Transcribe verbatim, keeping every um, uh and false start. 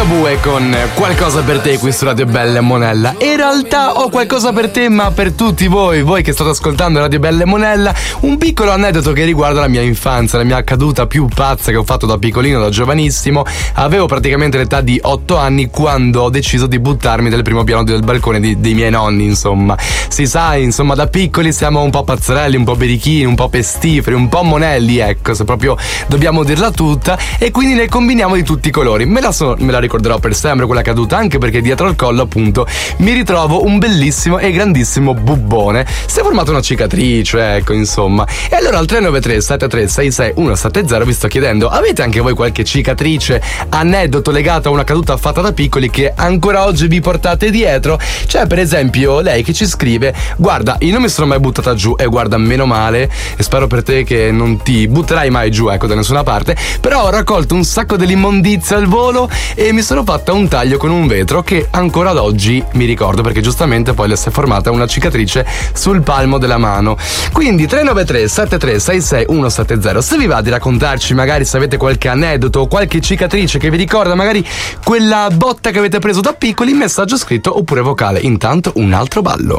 Ligabue con Qualcosa per te qui su Radio Bella e Monella. In realtà ho qualcosa per te, ma per tutti voi, voi che state ascoltando Radio Bella e Monella, un piccolo aneddoto che riguarda la mia infanzia, la mia caduta più pazza che ho fatto da piccolino, da giovanissimo. Avevo praticamente l'età di otto anni quando ho deciso di buttarmi dal primo piano del balcone di, dei miei nonni, insomma. Si sa, insomma, da piccoli siamo un po' pazzerelli, un po' berichini, un po' pestiferi, un po' monelli, ecco, se proprio dobbiamo dirla tutta, e quindi ne combiniamo di tutti i colori. Me la, so, me la ricorderò per sempre quella caduta, anche perché dietro al collo appunto mi ritrovo un bellissimo e grandissimo bubbone. Si è formata una cicatrice, ecco, insomma. E allora al tre nove tre sette tre sei sei uno sette zero vi sto chiedendo: avete anche voi qualche cicatrice, aneddoto legato a una caduta fatta da piccoli che ancora oggi vi portate dietro? C'è per esempio lei che ci scrive: guarda, io non mi sono mai buttata giù, e guarda, meno male, e spero per te che non ti butterai mai giù, ecco, da nessuna parte, però ho raccolto un sacco dell'immondizia al volo e mi sono fatta un taglio con un vetro che ancora ad oggi mi ricordo, perché giustamente poi le si è formata una cicatrice sul palmo della mano. Quindi tre nove tre sette tre sei sei uno sette zero, se vi va di raccontarci magari se avete qualche aneddoto o qualche cicatrice che vi ricorda magari quella botta che avete preso da piccoli, messaggio scritto oppure vocale. Intanto un altro ballo.